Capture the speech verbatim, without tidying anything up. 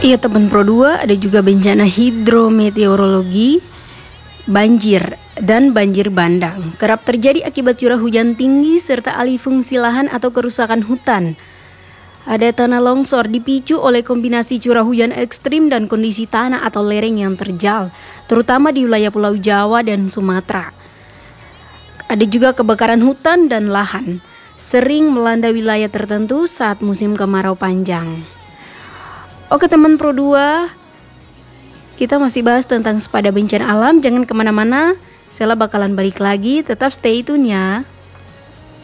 Iya teman Pro dua, ada juga bencana hidrometeorologi, banjir dan banjir bandang. Kerap terjadi akibat curah hujan tinggi serta alih fungsi lahan atau kerusakan hutan. Ada tanah longsor dipicu oleh kombinasi curah hujan ekstrim dan kondisi tanah atau lereng yang terjal, terutama di wilayah Pulau Jawa dan Sumatera. Ada juga kebakaran hutan dan lahan, sering melanda wilayah tertentu saat musim kemarau panjang. Oke teman Pro dua, kita masih bahas tentang waspada bencana alam. Jangan kemana-mana, Sela bakalan balik lagi, tetap stay tune ya.